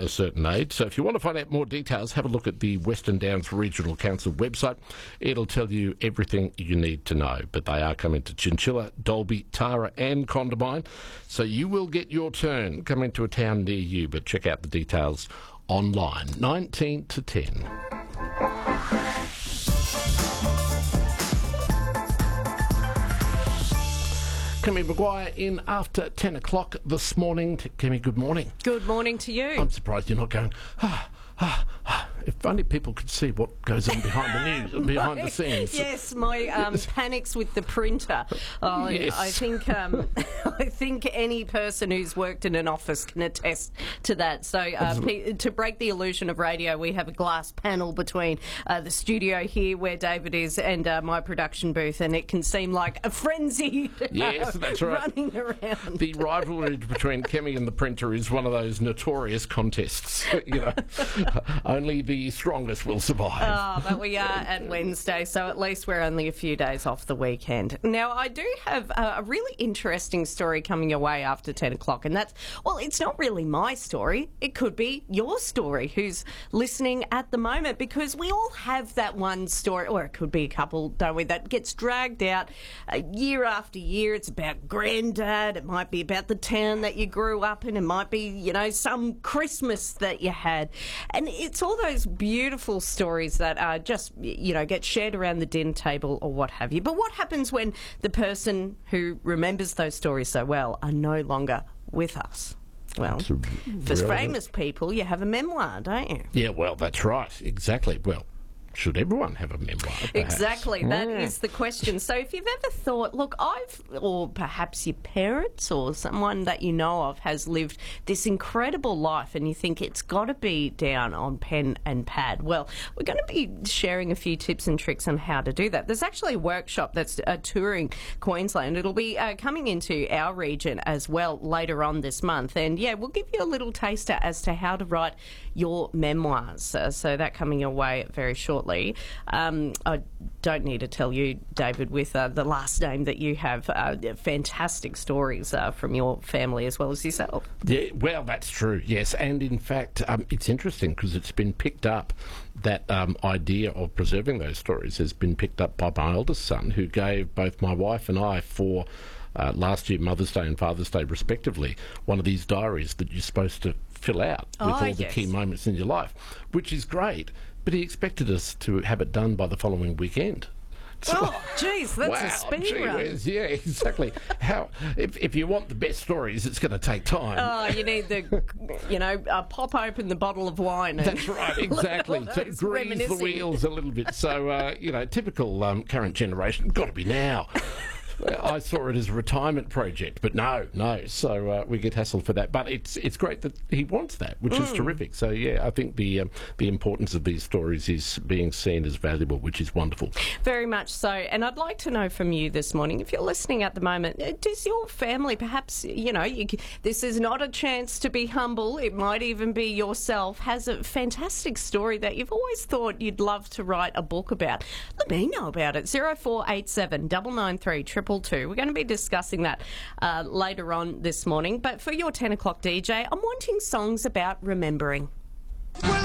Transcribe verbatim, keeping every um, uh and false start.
a certain age. So if you want to find out more details, have a look at the Western Downs Regional Council website. It'll tell you everything you need to know. But they are coming to Chinchilla, Dalby, Tara and Condamine. So you will get your turn coming to a town near you. But check out the details online. nineteen to ten. Kemi Maguire in after ten o'clock this morning. Kemi, good morning. Good morning to you. I'm surprised you're not going, ah, ah, ah. If only people could see what goes on behind the news and behind my, the scenes. Yes, my um, panics with the printer. Oh, yes. I think um, I think any person who's worked in an office can attest to that. So uh, pe- to break the illusion of radio, we have a glass panel between uh, the studio here where David is and uh, my production booth, and it can seem like a frenzy. Yes, that's right. Running around. The rivalry between Kemi and the printer is one of those notorious contests. You know, only the strongest will survive. Oh, but we are at Wednesday, so at least we're only a few days off the weekend. Now, I do have a, a really interesting story coming your way after ten o'clock, and that's, well, it's not really my story. It could be your story, who's listening at the moment, because we all have that one story, or it could be a couple, don't we, that gets dragged out uh, year after year. It's about granddad, it might be about the town that you grew up in, it might be, you know, some Christmas that you had, and it's all those beautiful stories that uh, just, you know, get shared around the dinner table or what have you. But what happens when the person who remembers those stories so well are no longer with us? Well, for relevant. famous people, you have a memoir, don't you? Yeah, well, that's right. Exactly. Well, should everyone have a memoir? Perhaps? Exactly, that Mm. is the question. So if you've ever thought, look, I've, or perhaps your parents or someone that you know of has lived this incredible life and you think it's got to be down on pen and pad, well, we're going to be sharing a few tips and tricks on how to do that. There's actually a workshop that's uh, touring Queensland. It'll be uh, coming into our region as well later on this month. And yeah, we'll give you a little taster as to how to write your memoirs. Uh, so that coming your way very shortly. Um, I don't need to tell you, David, with uh, the last name that you have, uh, fantastic stories uh, from your family as well as yourself. Yeah, well, that's true, yes. And in fact, um, it's interesting because it's been picked up, that um, idea of preserving those stories has been picked up by my oldest son, who gave both my wife and I for uh, last year, Mother's Day and Father's Day respectively, one of these diaries that you're supposed to fill out with Oh, all yes. the key moments in your life, which is great. But he expected us to have it done by the following weekend. So, Oh, jeez, that's wow, a speed gee run. whiz, yeah, exactly. How if, if you want the best stories, it's going to take time. Oh, you need the, you know, uh, pop open the bottle of wine. And That's right, exactly. So Those grease the reminiscing. wheels a little bit. So, uh, you know, typical um, current generation, got to be now. I saw it as a retirement project, but no, no. So uh, we get hassled for that. But it's it's great that he wants that, which Mm. is terrific. So yeah, I think the um, the importance of these stories is being seen as valuable, which is wonderful. Very much so. And I'd like to know from you this morning, if you're listening at the moment, uh, does your family, perhaps, you know, you, this is not a chance to be humble, it might even be yourself, has a fantastic story that you've always thought you'd love to write a book about? Let me know about it. zero four eight seven nine nine three two two two. We're going to be discussing that uh, later on this morning. But for your ten o'clock D J, I'm wanting songs about remembering.